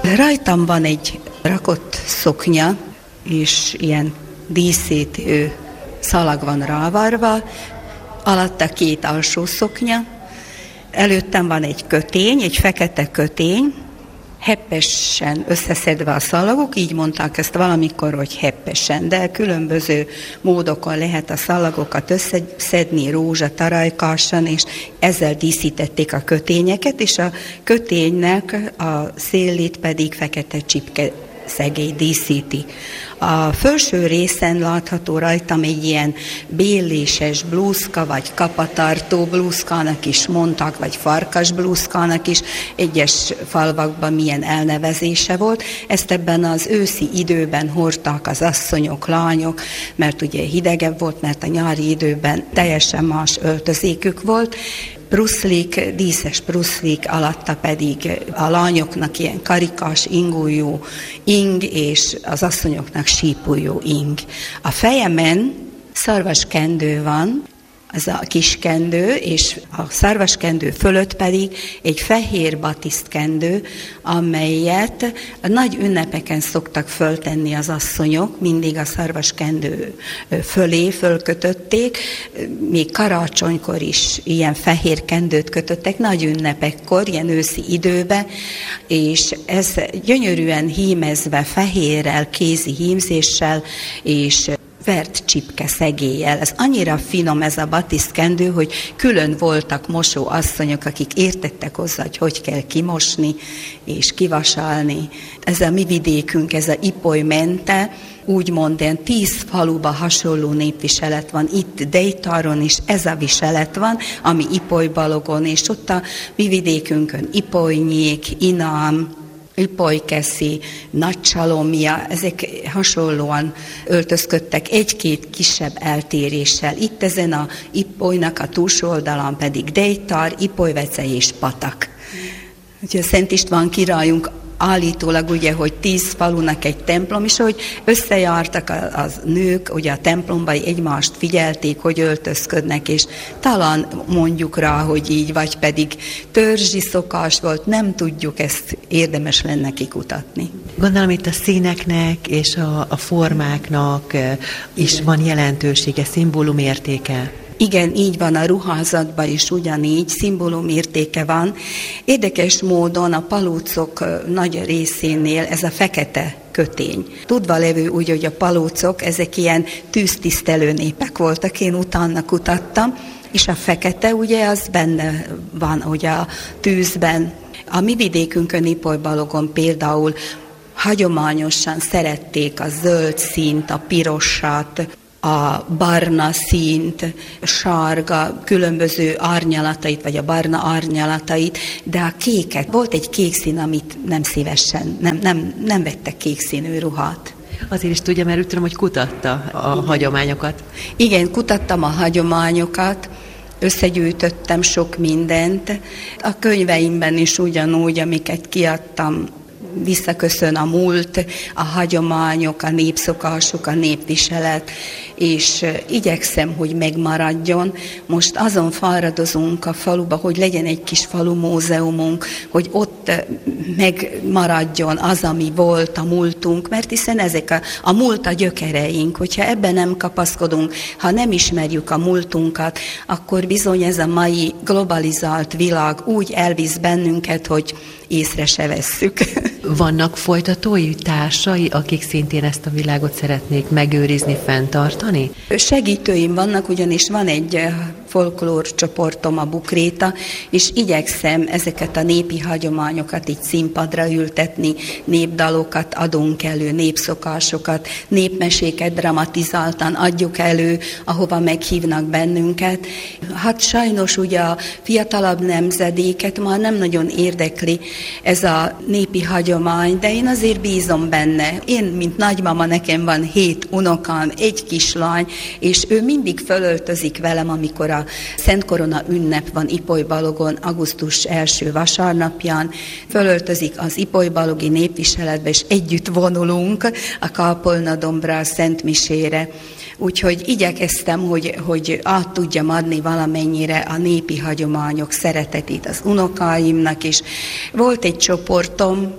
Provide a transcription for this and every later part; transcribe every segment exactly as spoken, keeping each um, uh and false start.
Rajtam van egy rakott szoknya, és ilyen díszítő szalag van rávarva, alatta két alsó szoknya, előttem van egy kötény, egy fekete kötény, heppesen összeszedve a szalagok, így mondták ezt valamikor, hogy heppesen, de különböző módokon lehet a szalagokat összeszedni, rózsa, tarajkásan, és ezzel díszítették a kötényeket, és a köténynek a szélét pedig fekete csipke szegély díszíti. A felső részen látható rajtam egy ilyen béléses blúzka, vagy kapatartó blúzkának is mondtak, vagy farkas blúzkának is, egyes falvakban milyen elnevezése volt. Ezt ebben az őszi időben hordták az asszonyok, lányok, mert ugye hidegebb volt, mert a nyári időben teljesen más öltözékük volt. Bruszlik, díszes bruszlik, alatta pedig a lányoknak ilyen karikás, ingújú ing, és az asszonyoknak sípújú ing. A fejemen szarvaskendő van, az a kiskendő, és a szarvaskendő fölött pedig egy fehér batisztkendő, amelyet a nagy ünnepeken szoktak föltenni az asszonyok, mindig a szarvaskendő fölé fölkötötték, még karácsonykor is ilyen fehér kendőt kötöttek, nagy ünnepekkor, ilyen őszi időbe, és ez gyönyörűen hímezve fehérrel, kézi hímzéssel, és vert csipke szegéllyel. Ez annyira finom ez a batisztkendő, hogy külön voltak mosó asszonyok, akik értettek hozzá, hogy hogy kell kimosni és kivasalni. Ez a mi vidékünk, ez a Ipoly mente, úgymond ilyen tíz faluba hasonló népviselet van. Itt Dejtáron is ez a viselet van, ami Ipoly-Balogon, és ott a mi vidékünkön Ipolnyék, Inám, Ipolykeszi, Nagycsalomja, ezek hasonlóan öltözködtek egy-két kisebb eltéréssel. Itt ezen a Ipolynak a túlsó oldalán pedig Dejtár, Ipolyvece és Patak. Úgyhogy a Szent István királyunk állítólag ugye, hogy tíz falunak egy templom, és hogy összejártak a, az nők, ugye a templomba egymást figyelték, hogy öltözködnek, és talán mondjuk rá, hogy így, vagy pedig törzsi szokás volt, nem tudjuk, ezt érdemes lenne kikutatni. Gondolom itt a színeknek és a, a formáknak is van jelentősége, szimbólumértéke. Igen, így van, a ruházatban is ugyanígy, szimbólumértéke van. Érdekes módon a palócok nagy részénél ez a fekete kötény. Tudva levő úgy, hogy a palócok, ezek ilyen tűztisztelő népek voltak, én utána kutattam, és a fekete ugye az benne van, ugye a tűzben. A mi vidékünkön, Ipoly-Balogon például hagyományosan szerették a zöld színt, a pirosat, a barna színt, sárga, különböző árnyalatait, vagy a barna árnyalatait, de a kéket, volt egy kék szín, amit nem szívesen, nem, nem, nem vettek kék színű ruhát. Azért is tudja, mert úgy tudom, hogy kutatta a Igen. hagyományokat. Igen, kutattam a hagyományokat, összegyűjtöttem sok mindent. A könyveimben is ugyanúgy, amiket kiadtam, visszaköszön a múlt, a hagyományok, a népszokások, a népviselet, és igyekszem, hogy megmaradjon. Most azon fáradozunk a faluba, hogy legyen egy kis falu múzeumunk, hogy ott megmaradjon az, ami volt a múltunk, mert hiszen ezek a, a múlt a gyökereink, hogyha ebben nem kapaszkodunk, ha nem ismerjük a múltunkat, akkor bizony ez a mai globalizált világ úgy elvisz bennünket, hogy észre se vesszük. Vannak folytatói, társai, akik szintén ezt a világot szeretnék megőrizni, fenntartani? Segítőim vannak, ugyanis van egy folklór csoportom, a Bukréta, és igyekszem ezeket a népi hagyományokat így színpadra ültetni, népdalokat adunk elő, népszokásokat, népmeséket dramatizáltan adjuk elő, ahova meghívnak bennünket. Hát sajnos ugye a fiatalabb nemzedéket már nem nagyon érdekli ez a népi hagyomány, de én azért bízom benne. Én, mint nagymama, nekem van hét unokám, egy kislány, és ő mindig fölöltözik velem, amikor a Szent Korona ünnep van Ipoly-Balogon, augusztus első vasárnapján, fölöltözik az Ipoly-Balogi népviseletbe, és együtt vonulunk a Kápolna-dombra, a Szent Misére. Úgyhogy igyekeztem, hogy, hogy át tudjam adni valamennyire a népi hagyományok szeretetét az unokáimnak is. Volt egy csoportom,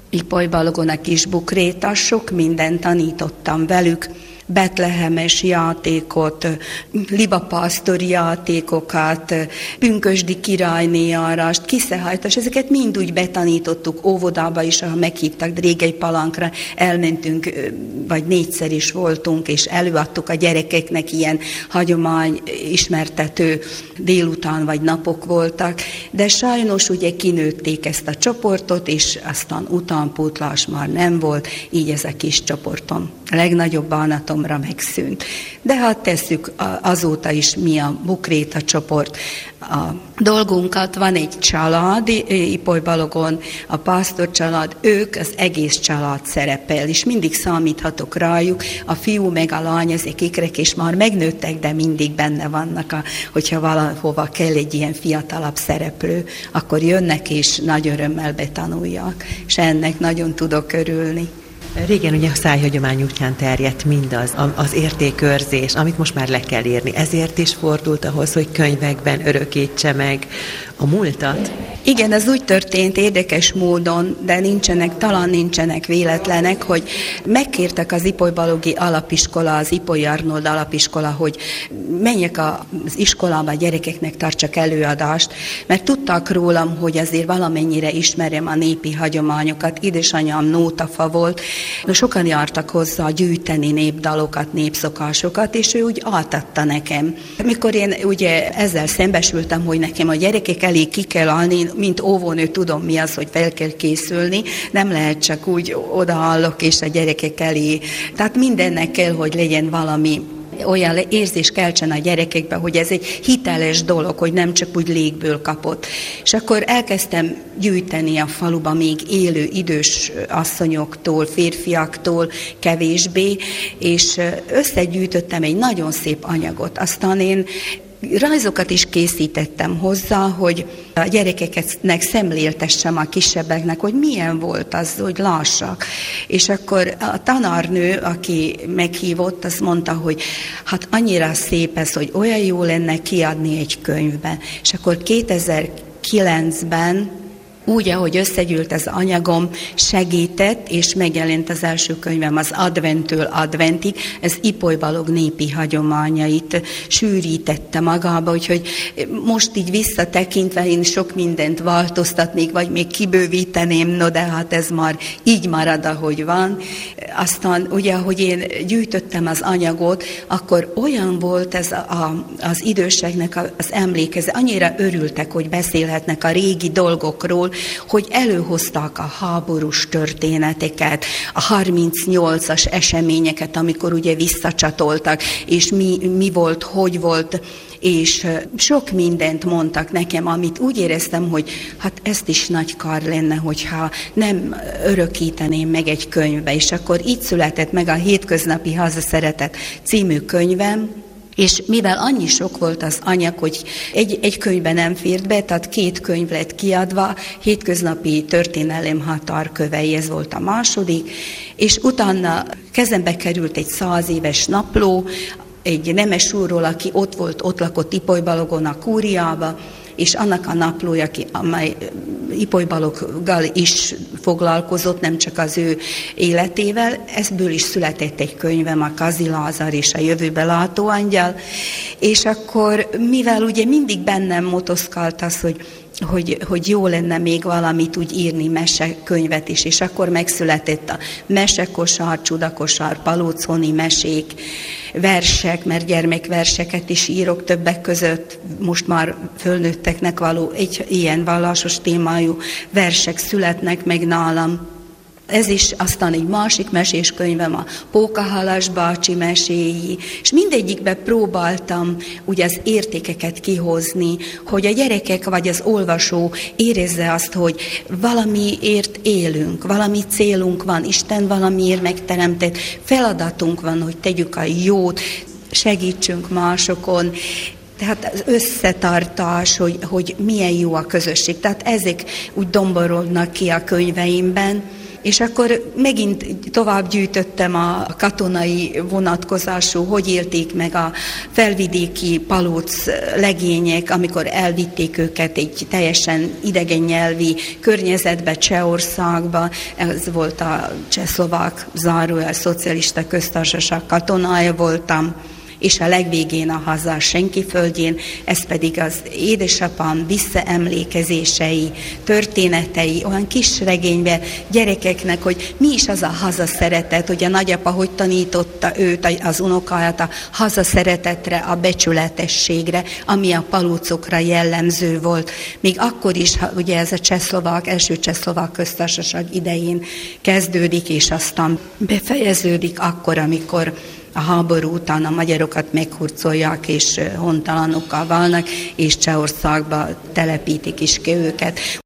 Ipoly Balogon a Kisbukréta, sok mindent tanítottam velük, betlehemes játékot, libapasztori játékokat, pünkösdi királyné arast, kiszehajtás, ezeket mind úgy betanítottuk óvodába is, ha meghívtak Drégely Palankra, elmentünk, vagy négyszer is voltunk, és előadtuk a gyerekeknek, ilyen hagyomány ismertető délután vagy napok voltak, de sajnos ugye kinőtték ezt a csoportot, és aztán utánpótlás már nem volt, így ez a kis csoportom a legnagyobb bánatomra megszűnt. De hát tesszük azóta is mi a Bukréta csoport a dolgunkat. Van egy család, Ipoly Balogon, a pásztor család, ők az egész család szerepel, és mindig számíthatok rájuk. A fiú meg a lány, ezek ikrek, és már megnőttek, de mindig benne vannak, a, hogyha valahova kell egy ilyen fiatalabb szereplő, akkor jönnek, és nagy örömmel betanulják, és ennek nagyon tudok örülni. Régen ugye a szájhagyomány útján terjedt mindaz, az értékőrzés, amit most már le kell írni. Ezért is fordult ahhoz, hogy könyvekben örökítse meg a múltat. Igen, ez úgy történt érdekes módon, de nincsenek, talán nincsenek véletlenek, hogy megkértek az Ipoly-Balogi alapiskola, az Ipoly Arnold alapiskola, hogy menjek az iskolába a gyerekeknek, tartsak előadást, mert tudtak rólam, hogy azért valamennyire ismerem a népi hagyományokat. Édesanyám nótafa volt, sokan jártak hozzá gyűjteni népdalokat, népszokásokat, és ő úgy átadta nekem. Mikor én ugye ezzel szembesültem, hogy nekem a gyerekek elé ki kell állni, mint óvónő tudom mi az, hogy fel kell készülni, nem lehet csak úgy odaállok és a gyerekek elé. Tehát mindennek kell, hogy legyen valami olyan érzés keltsen a gyerekekbe, hogy ez egy hiteles dolog, hogy nem csak úgy légből kapott. És akkor elkezdtem gyűjteni a faluba még élő idős asszonyoktól, férfiaktól kevésbé, és összegyűjtöttem egy nagyon szép anyagot. Aztán én rajzokat is készítettem hozzá, hogy a gyerekeknek szemléltessem, a kisebbeknek, hogy milyen volt az, hogy lássak. És akkor a tanárnő, aki meghívott, azt mondta, hogy hát annyira szép ez, hogy olyan jó lenne kiadni egy könyvben. És akkor kétezer-kilencben úgy, ahogy összegyűlt az anyagom, segített, és megjelent az első könyvem az Adventtől Adventig, ez Ipoly Balog népi hagyományait sűrítette magába, úgyhogy most így visszatekintve én sok mindent változtatnék, vagy még kibővíteném, no de hát ez már így marad, ahogy van. Aztán ugye, ahogy én gyűjtöttem az anyagot, akkor olyan volt ez a, a, az időseknek az emlékezet, annyira örültek, hogy beszélhetnek a régi dolgokról, hogy előhozták a háborús történeteket, a harmincnyolcas eseményeket, amikor ugye visszacsatoltak, és mi, mi volt, hogy volt, és sok mindent mondtak nekem, amit úgy éreztem, hogy hát ezt is nagy kár lenne, hogyha nem örökíteném meg egy könyvbe, és akkor így született meg a Hétköznapi Hazaszeretet című könyvem, és mivel annyi sok volt az anyag, hogy egy, egy könyvben nem fért be, tehát két könyv lett kiadva, Hétköznapi történelem határkövei, ez volt a második, és utána kezembe került egy száz éves napló, egy nemes úrról, aki ott volt, ott lakott Ipoly Balogon a kúriába, és annak a naplója, amely Ipoly Baloggal is foglalkozott, nem csak az ő életével, ezből is született egy könyvem, a Kazi Lázár és a jövőbe látó angyal, és akkor, mivel ugye mindig bennem motoszkalt az, hogy Hogy, hogy jó lenne még valamit úgy írni, mesekönyvet is, és akkor megszületett a mesekosár, csudakosár, palóconi mesék, versek, mert gyermekverseket is írok többek között, most már fölnőtteknek való egy ilyen vallásos témájú versek születnek meg nálam. Ez is aztán egy másik mesés könyvem, a Pókahalas bácsi meséi, és mindegyikben próbáltam ugye az értékeket kihozni, hogy a gyerekek vagy az olvasó érezze azt, hogy valamiért élünk, valami célunk van, Isten valamiért megteremtett, feladatunk van, hogy tegyük a jót, segítsünk másokon, tehát az összetartás, hogy, hogy milyen jó a közösség. Tehát ezek úgy domborodnak ki a könyveimben, És akkor megint tovább gyűjtöttem a katonai vonatkozású, hogy élték meg a felvidéki palóc legények, amikor elvitték őket egy teljesen idegen nyelvi környezetbe, Csehországba. Ez volt a csehszlovák zárójel szocialista köztársaság katonája voltam, és a legvégén a haza senki földjén, ez pedig az édesapám visszaemlékezései, történetei, olyan kis regényben gyerekeknek, hogy mi is az a hazaszeretet, hogy a nagyapa hogy tanította őt, az unokáját a hazaszeretetre, a becsületességre, ami a palócokra jellemző volt. Még akkor is, ugye ez a csehszlovák, első csehszlovák köztársaság idején kezdődik, és aztán befejeződik akkor, amikor a háború után a magyarokat meghurcolják, és hontalanokkal válnak, és Csehországba telepítik is ki őket.